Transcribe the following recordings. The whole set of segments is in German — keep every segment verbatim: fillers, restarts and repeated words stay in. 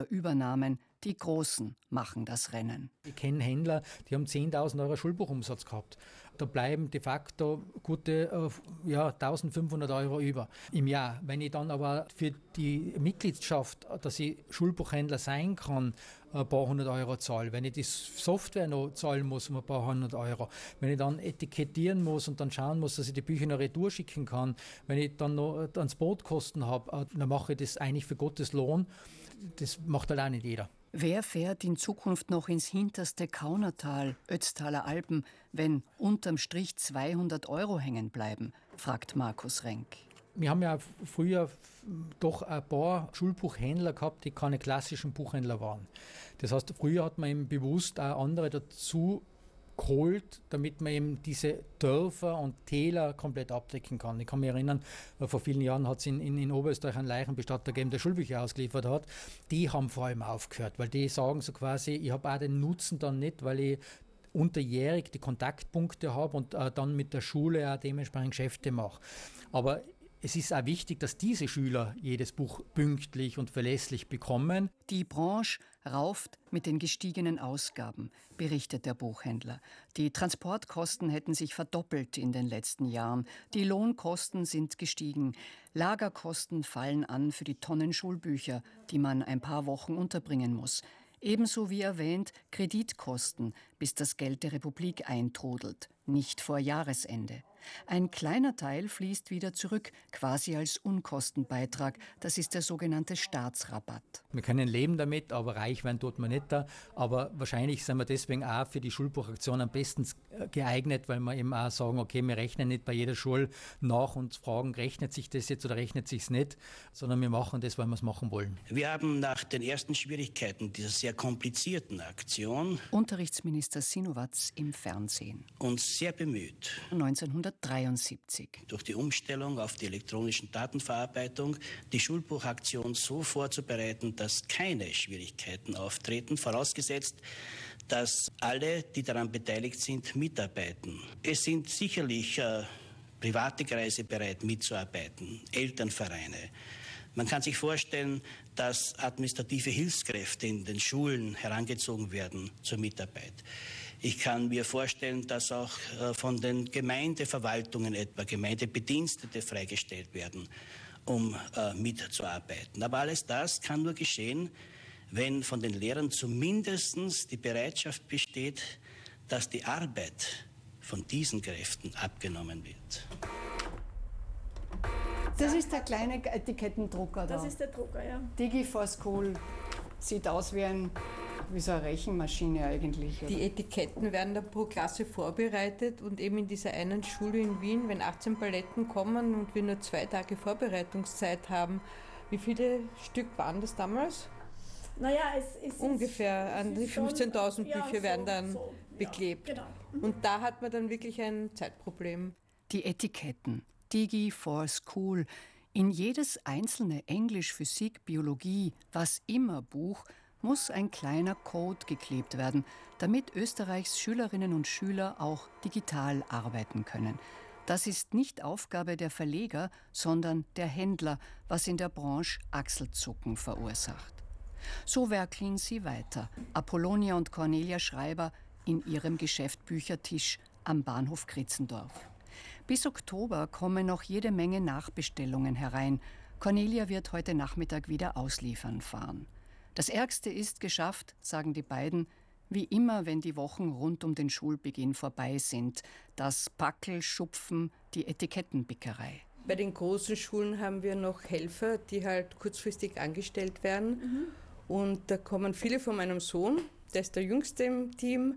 Übernahmen, die Großen machen das Rennen. Ich kenne Händler, die haben zehntausend Euro Schulbuchumsatz gehabt. Da bleiben de facto gute ja, eintausendfünfhundert Euro über im Jahr. Wenn ich dann aber für die Mitgliedschaft, dass ich Schulbuchhändler sein kann, ein paar hundert Euro zahle, wenn ich die Software noch zahlen muss um ein paar hundert Euro, wenn ich dann etikettieren muss und dann schauen muss, dass ich die Bücher noch retour schicken kann, wenn ich dann noch Transportkosten habe, dann mache ich das eigentlich für Gottes Lohn. Das macht halt auch nicht jeder. Wer fährt in Zukunft noch ins hinterste Kaunertal, Ötztaler Alpen, wenn unterm Strich zweihundert Euro hängen bleiben, fragt Markus Renk. Wir haben ja früher doch ein paar Schulbuchhändler gehabt, die keine klassischen Buchhändler waren. Das heißt, früher hat man eben bewusst auch andere dazu geholt, damit man eben diese Dörfer und Täler komplett abdecken kann. Ich kann mich erinnern, vor vielen Jahren hat es in, in, in Oberösterreich einen Leichenbestatter gegeben, der Schulbücher ausgeliefert hat. Die haben vor allem aufgehört, weil die sagen so quasi, ich habe auch den Nutzen dann nicht, weil ich unterjährig die Kontaktpunkte habe und äh, dann mit der Schule auch dementsprechend Geschäfte mache. Aber es ist auch wichtig, dass diese Schüler jedes Buch pünktlich und verlässlich bekommen. Die Branche rauft mit den gestiegenen Ausgaben, berichtet der Buchhändler. Die Transportkosten hätten sich verdoppelt in den letzten Jahren. Die Lohnkosten sind gestiegen. Lagerkosten fallen an für die Tonnen Schulbücher, die man ein paar Wochen unterbringen muss. Ebenso wie erwähnt Kreditkosten, bis das Geld der Republik eintrudelt, nicht vor Jahresende. Ein kleiner Teil fließt wieder zurück, quasi als Unkostenbeitrag. Das ist der sogenannte Staatsrabatt. Wir können leben damit, aber reich werden tut man nicht da. Aber wahrscheinlich sind wir deswegen auch für die Schulbuchaktion am besten geeignet, weil wir eben auch sagen, okay, wir rechnen nicht bei jeder Schule nach und fragen, rechnet sich das jetzt oder rechnet sich es nicht, sondern wir machen das, weil wir es machen wollen. Wir haben nach den ersten Schwierigkeiten dieser sehr komplizierten Aktion Unterrichtsminister Sinowatz im Fernsehen. Uns sehr bemüht. neunzehnhundertdreiundsiebzig. Durch die Umstellung auf die elektronischen Datenverarbeitung die Schulbuchaktion so vorzubereiten, dass keine Schwierigkeiten auftreten, vorausgesetzt, dass alle, die daran beteiligt sind, mitarbeiten. Es sind sicherlich äh, private Kreise bereit mitzuarbeiten, Elternvereine. Man kann sich vorstellen, dass administrative Hilfskräfte in den Schulen herangezogen werden zur Mitarbeit. Ich kann mir vorstellen, dass auch äh, von den Gemeindeverwaltungen etwa Gemeindebedienstete freigestellt werden, um äh, mitzuarbeiten. Aber alles das kann nur geschehen, wenn von den Lehrern zumindest die Bereitschaft besteht, dass die Arbeit von diesen Kräften abgenommen wird. Das ist der kleine Etikettendrucker da. Das ist der Drucker, ja. DigiForSchool sieht aus wie, ein, wie so eine Rechenmaschine eigentlich. Oder? Die Etiketten werden da pro Klasse vorbereitet und eben in dieser einen Schule in Wien, wenn achtzehn Paletten kommen und wir nur zwei Tage Vorbereitungszeit haben, wie viele Stück waren das damals? Naja, es ist ungefähr an die fünfzehntausend Bücher ja, so, werden dann so, beklebt. Ja, genau. Mhm. Und da hat man dann wirklich ein Zeitproblem. Die Etiketten. DigiForSchool. In jedes einzelne Englisch, Physik, Biologie, was immer Buch muss ein kleiner Code geklebt werden, damit Österreichs Schülerinnen und Schüler auch digital arbeiten können. Das ist nicht Aufgabe der Verleger, sondern der Händler, was in der Branche Achselzucken verursacht. So werkeln sie weiter. Apollonia und Cornelia Schreiber in ihrem Geschäft Büchertisch am Bahnhof Kritzendorf. Bis Oktober kommen noch jede Menge Nachbestellungen herein. Cornelia wird heute Nachmittag wieder ausliefern fahren. Das Ärgste ist geschafft, sagen die beiden, wie immer, wenn die Wochen rund um den Schulbeginn vorbei sind. Das Packelschupfen, die Etikettenbickerei. Bei den großen Schulen haben wir noch Helfer, die halt kurzfristig angestellt werden. Mhm. Und da kommen viele von meinem Sohn, der ist der Jüngste im Team.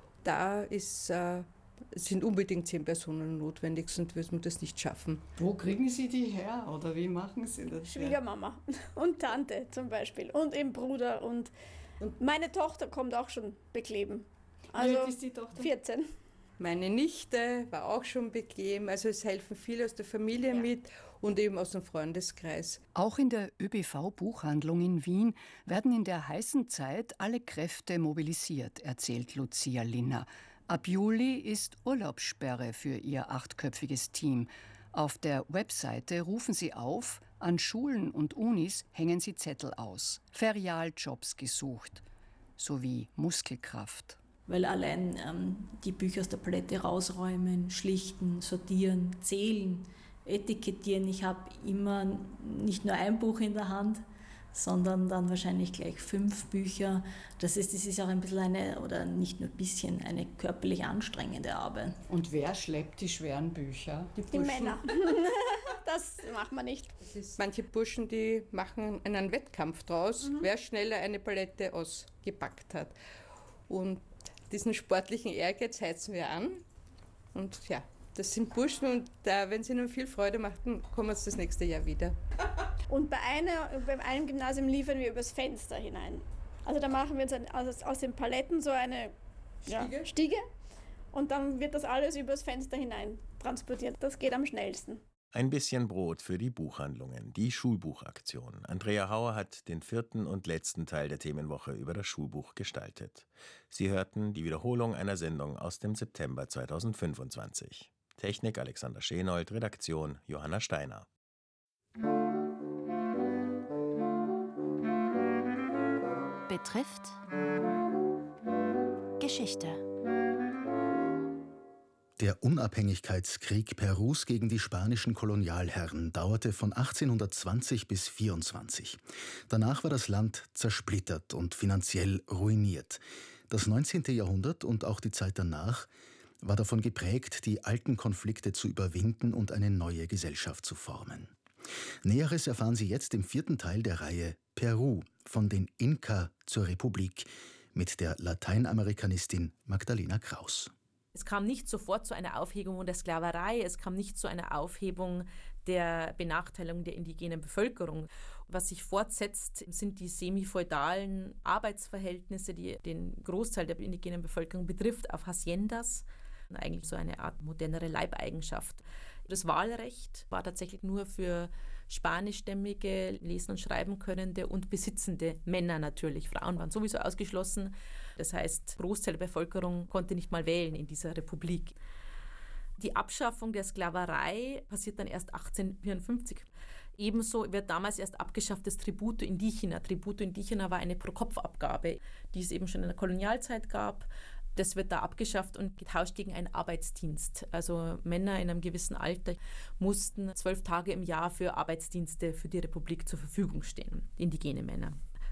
Da ist... Äh, Es sind unbedingt zehn Personen notwendig, sonst würden wir das nicht schaffen. Wo kriegen Sie die her oder wie machen Sie das? Schwiegermama und Tante zum Beispiel und eben Bruder und, und meine Tochter kommt auch schon bekleben. Also wie alt ist die Tochter? vierzehn. Meine Nichte war auch schon bekleben, also es helfen viele aus der Familie ja. mit und eben aus dem Freundeskreis. Auch in der ÖBV-Buchhandlung in Wien werden in der heißen Zeit alle Kräfte mobilisiert, erzählt Lucia Linner. Ab Juli ist Urlaubssperre für ihr achtköpfiges Team. Auf der Webseite rufen sie auf, an Schulen und Unis hängen sie Zettel aus. Ferialjobs gesucht, sowie Muskelkraft. Weil allein ähm, die Bücher aus der Palette rausräumen, schlichten, sortieren, zählen, etikettieren. Ich habe immer nicht nur ein Buch in der Hand, sondern dann wahrscheinlich gleich fünf Bücher. Das ist, das ist auch ein bisschen eine, oder nicht nur ein bisschen, eine körperlich anstrengende Arbeit. Und wer schleppt die schweren Bücher? Die, die Männer. Das macht man nicht. Manche Burschen, die machen einen Wettkampf draus, mhm. wer schneller eine Palette ausgepackt hat. Und diesen sportlichen Ehrgeiz heizen wir an. Und ja, das sind Burschen und äh, wenn sie ihnen viel Freude machen, kommen sie das nächste Jahr wieder. Und bei, einer, bei einem Gymnasium liefern wir übers Fenster hinein. Also da machen wir uns ein, also aus den Paletten so eine Stiege. Ja, Stiege und dann wird das alles übers Fenster hinein transportiert. Das geht am schnellsten. Ein bisschen Brot für die Buchhandlungen, die Schulbuchaktion. Andrea Hauer hat den vierten und letzten Teil der Themenwoche über das Schulbuch gestaltet. Sie hörten die Wiederholung einer Sendung aus dem September zweitausendfünfundzwanzig. Technik Alexander Schenold, Redaktion Johanna Steiner. Betrifft Geschichte. Der Unabhängigkeitskrieg Perus gegen die spanischen Kolonialherren dauerte von achtzehnhundertzwanzig bis vierundzwanzig. Danach war das Land zersplittert und finanziell ruiniert. Das neunzehnte Jahrhundert und auch die Zeit danach war davon geprägt, die alten Konflikte zu überwinden und eine neue Gesellschaft zu formen. Näheres erfahren Sie jetzt im vierten Teil der Reihe Peru, von den Inka zur Republik, mit der Lateinamerikanistin Magdalena Kraus. Es kam nicht sofort zu einer Aufhebung der Sklaverei, es kam nicht zu einer Aufhebung der Benachteiligung der indigenen Bevölkerung. Was sich fortsetzt, sind die semifeudalen Arbeitsverhältnisse, die den Großteil der indigenen Bevölkerung betrifft, auf Haciendas. Eigentlich so eine Art modernere Leibeigenschaft. Das Wahlrecht war tatsächlich nur für spanischstämmige, lesen und schreiben könnende und besitzende Männer natürlich. Frauen waren sowieso ausgeschlossen. Das heißt, Großteil der Bevölkerung konnte nicht mal wählen in dieser Republik. Die Abschaffung der Sklaverei passiert dann erst achtzehnhundertvierundfünfzig. Ebenso wird damals erst abgeschafft das Tributo Indígena. Tributo Indígena war eine Pro-Kopf-Abgabe, die es eben schon in der Kolonialzeit gab. Das wird da abgeschafft und getauscht gegen einen Arbeitsdienst. Also Männer in einem gewissen Alter mussten zwölf Tage im Jahr für Arbeitsdienste für die Republik zur Verfügung stehen, indigene Männer.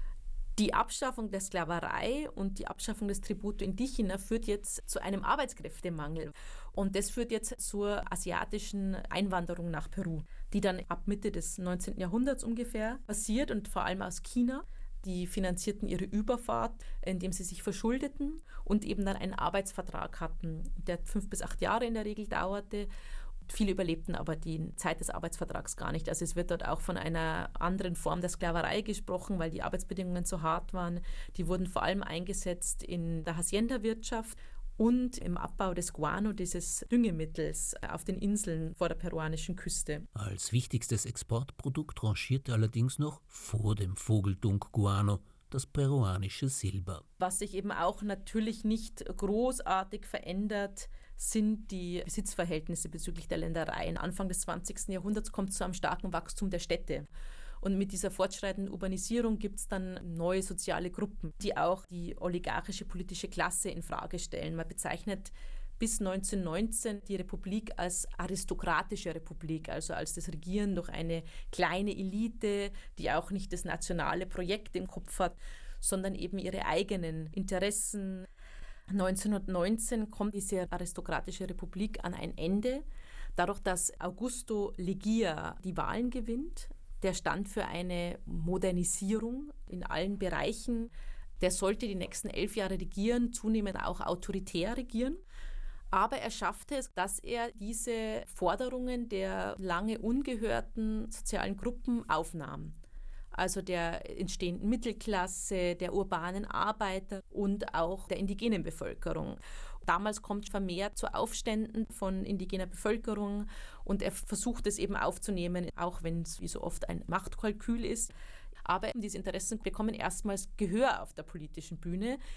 Die Abschaffung der Sklaverei und die Abschaffung des Tributo Indígena führt jetzt zu einem Arbeitskräftemangel. Und das führt jetzt zur asiatischen Einwanderung nach Peru, die dann ab Mitte des neunzehnten Jahrhunderts ungefähr passiert und vor allem aus China. Die finanzierten ihre Überfahrt, indem sie sich verschuldeten und eben dann einen Arbeitsvertrag hatten, der fünf bis acht Jahre in der Regel dauerte. Viele überlebten aber die Zeit des Arbeitsvertrags gar nicht. Also es wird dort auch von einer anderen Form der Sklaverei gesprochen, weil die Arbeitsbedingungen so hart waren. Die wurden vor allem eingesetzt in der Hacienda-Wirtschaft und im Abbau des Guano, dieses Düngemittels auf den Inseln vor der peruanischen Küste. Als wichtigstes Exportprodukt rangierte allerdings noch vor dem Vogeldung Guano das peruanische Silber. Was sich eben auch natürlich nicht großartig verändert, sind die Besitzverhältnisse bezüglich der Ländereien. Anfang des zwanzigsten Jahrhunderts kommt es zu einem starken Wachstum der Städte. Und mit dieser fortschreitenden Urbanisierung gibt es dann neue soziale Gruppen, die auch die oligarchische politische Klasse in Frage stellen. Man bezeichnet bis neunzehnhundertneunzehn die Republik als aristokratische Republik, also als das Regieren durch eine kleine Elite, die auch nicht das nationale Projekt im Kopf hat, sondern eben ihre eigenen Interessen. neunzehnhundertneunzehn kommt diese aristokratische Republik an ein Ende, dadurch, dass Augusto Leguía die Wahlen gewinnt. Der stand für eine Modernisierung in allen Bereichen. Der sollte die nächsten elf Jahre regieren, zunehmend auch autoritär regieren. Aber er schaffte es, dass er diese Forderungen der lange ungehörten sozialen Gruppen aufnahm. Also der entstehenden Mittelklasse, der urbanen Arbeiter und auch der indigenen Bevölkerung. Damals kommt vermehrt zu Aufständen von indigener Bevölkerung und er versucht es eben aufzunehmen, auch wenn es wie so oft ein Machtkalkül ist. Aber diese Interessen bekommen erstmals Gehör auf der politischen Bühne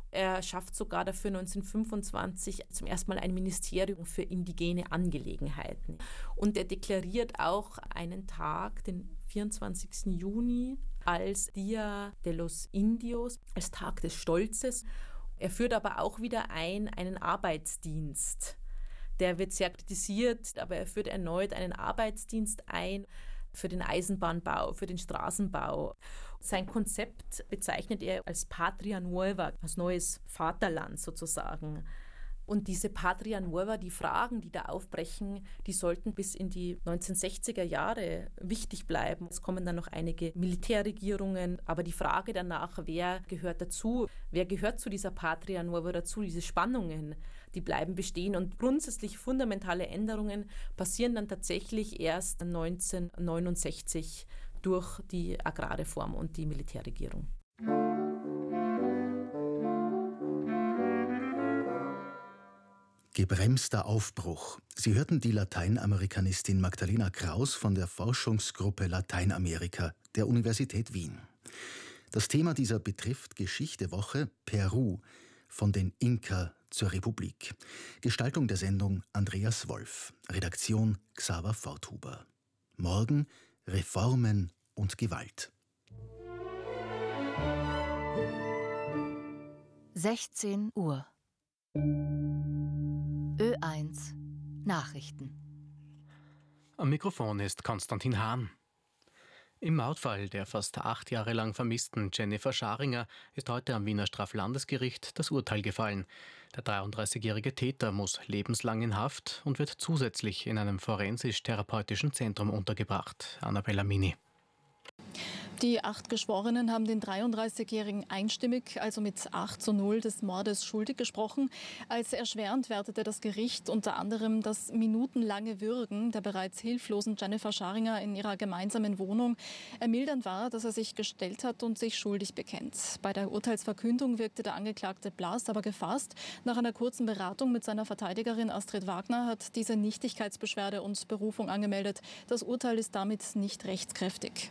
Er schafft sogar dafür neunzehnhundertfünfundzwanzig zum ersten Mal ein Ministerium für indigene Angelegenheiten. Und er deklariert auch einen Tag, den vierundzwanzigsten Juni, als Dia de los Indios, als Tag des Stolzes. Er führt aber auch wieder ein einen Arbeitsdienst. Der wird sehr kritisiert, aber er führt erneut einen Arbeitsdienst ein für den Eisenbahnbau, für den Straßenbau. Sein Konzept bezeichnet er als Patria Nueva, als neues Vaterland sozusagen. Und diese Patria Nueva, die Fragen, die da aufbrechen, die sollten bis in die neunzehnhundertsechziger Jahre wichtig bleiben. Es kommen dann noch einige Militärregierungen, aber die Frage danach, wer gehört dazu, wer gehört zu dieser Patria Nueva dazu, diese Spannungen, die bleiben bestehen. Und grundsätzlich fundamentale Änderungen passieren dann tatsächlich erst neunzehnhundertneunundsechzig durch die Agrarreform und die Militärregierung. Gebremster Aufbruch. Sie hörten die Lateinamerikanistin Magdalena Kraus von der Forschungsgruppe Lateinamerika der Universität Wien. Das Thema dieser betrifft Geschichtewoche Peru, von den Inka zur Republik. Gestaltung der Sendung Andreas Wolf. Redaktion Xaver Forthuber. Morgen Reformen und Gewalt. sechzehn Uhr. Ö eins Nachrichten. Am Mikrofon ist Konstantin Hahn. Im Mordfall der fast acht Jahre lang vermissten Jennifer Scharinger ist heute am Wiener Straflandesgericht das Urteil gefallen. Der dreiunddreißigjährige Täter muss lebenslang in Haft und wird zusätzlich in einem forensisch-therapeutischen Zentrum untergebracht. Annabella Mini. Die acht Geschworenen haben den dreiunddreißigjährigen einstimmig, also mit acht zu null, des Mordes schuldig gesprochen. Als erschwerend wertete das Gericht unter anderem das minutenlange Würgen der bereits hilflosen Jennifer Scharinger in ihrer gemeinsamen Wohnung. Ermildernd war, dass er sich gestellt hat und sich schuldig bekennt. Bei der Urteilsverkündung wirkte der Angeklagte blass, aber gefasst. Nach einer kurzen Beratung mit seiner Verteidigerin Astrid Wagner hat diese Nichtigkeitsbeschwerde und Berufung angemeldet. Das Urteil ist damit nicht rechtskräftig.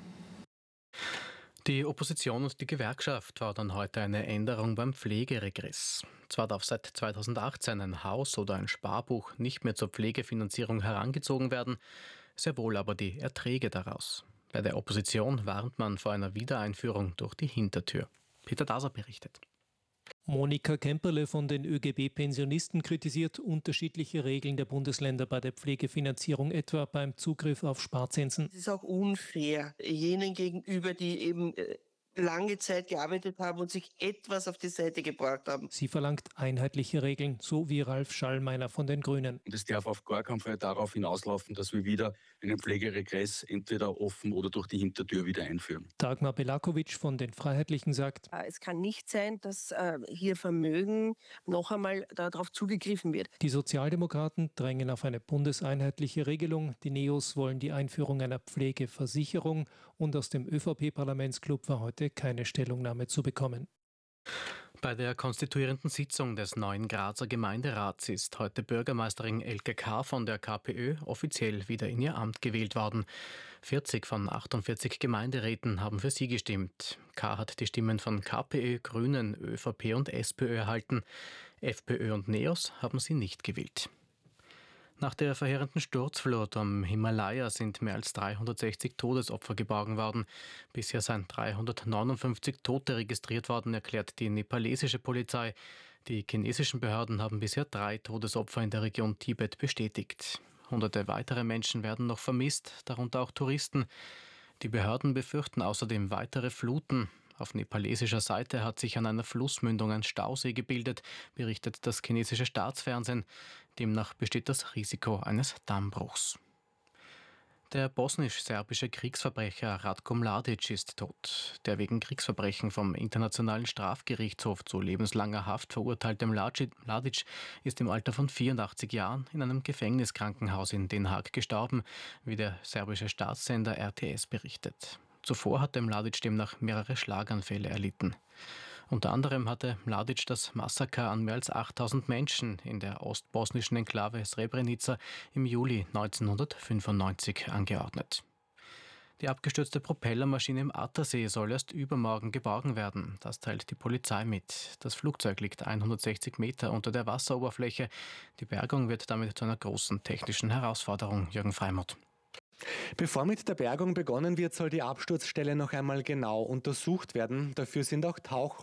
Die Opposition und die Gewerkschaft fordern heute eine Änderung beim Pflegeregress. Zwar darf seit zweitausendachtzehn ein Haus- oder ein Sparbuch nicht mehr zur Pflegefinanzierung herangezogen werden, sehr wohl aber die Erträge daraus. Bei der Opposition warnt man vor einer Wiedereinführung durch die Hintertür. Peter Daser berichtet. Monika Kemperle von den ÖGB-Pensionisten kritisiert unterschiedliche Regeln der Bundesländer bei der Pflegefinanzierung, etwa beim Zugriff auf Sparzinsen. Es ist auch unfair jenen gegenüber, die eben lange Zeit gearbeitet haben und sich etwas auf die Seite gebracht haben. Sie verlangt einheitliche Regeln, so wie Ralf Schallmeiner von den Grünen. Und es darf auf gar keinen Fall darauf hinauslaufen, dass wir wieder einen Pflegeregress entweder offen oder durch die Hintertür wieder einführen. Dagmar Belakovic von den Freiheitlichen sagt, es kann nicht sein, dass äh, hier Vermögen noch einmal darauf zugegriffen wird. Die Sozialdemokraten drängen auf eine bundeseinheitliche Regelung. Die Neos wollen die Einführung einer Pflegeversicherung. Und aus dem ÖVP-Parlamentsclub war heute keine Stellungnahme zu bekommen. Bei der konstituierenden Sitzung des neuen Grazer Gemeinderats ist heute Bürgermeisterin Elke K. von der KPÖ offiziell wieder in ihr Amt gewählt worden. vierzig von achtundvierzig Gemeinderäten haben für sie gestimmt. K. hat die Stimmen von KPÖ, Grünen, ÖVP und SPÖ erhalten. FPÖ und Neos haben sie nicht gewählt. Nach der verheerenden Sturzflut am Himalaya sind mehr als dreihundertsechzig Todesopfer geborgen worden. Bisher seien dreihundertneunundfünfzig Tote registriert worden, erklärt die nepalesische Polizei. Die chinesischen Behörden haben bisher drei Todesopfer in der Region Tibet bestätigt. Hunderte weitere Menschen werden noch vermisst, darunter auch Touristen. Die Behörden befürchten außerdem weitere Fluten. Auf nepalesischer Seite hat sich an einer Flussmündung ein Stausee gebildet, berichtet das chinesische Staatsfernsehen. Demnach besteht das Risiko eines Dammbruchs. Der bosnisch-serbische Kriegsverbrecher Ratko Mladic ist tot. Der wegen Kriegsverbrechen vom Internationalen Strafgerichtshof zu lebenslanger Haft verurteilte Mladic ist im Alter von vierundachtzig Jahren in einem Gefängniskrankenhaus in Den Haag gestorben, wie der serbische Staatssender R T S berichtet. Zuvor hatte Mladic demnach mehrere Schlaganfälle erlitten. Unter anderem hatte Mladic das Massaker an mehr als achttausend Menschen in der ostbosnischen Enklave Srebrenica im Juli neunzehnhundertfünfundneunzig angeordnet. Die abgestürzte Propellermaschine im Attersee soll erst übermorgen geborgen werden. Das teilt die Polizei mit. Das Flugzeug liegt hundertsechzig Meter unter der Wasseroberfläche. Die Bergung wird damit zu einer großen technischen Herausforderung. Jürgen Freimuth. Bevor mit der Bergung begonnen wird, soll die Absturzstelle noch einmal genau untersucht werden. Dafür sind auch Tauch-